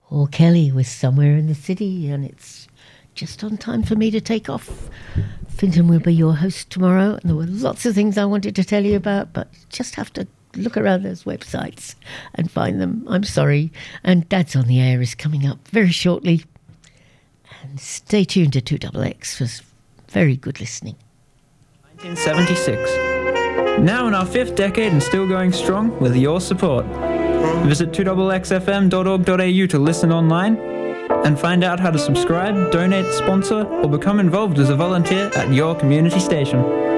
Or Kelly was somewhere in the city, and it's just on time for me to take off. Fintan will be your host tomorrow, and there were lots of things I wanted to tell you about, but just have to look around those websites and find them. I'm sorry. And Dad's on the Air is coming up very shortly. And stay tuned to 2XX for very good listening. 1976. Now in our 5th decade and still going strong with your support. Visit 2xxfm.org.au to listen online and find out how to subscribe, donate, sponsor, or become involved as a volunteer at your community station.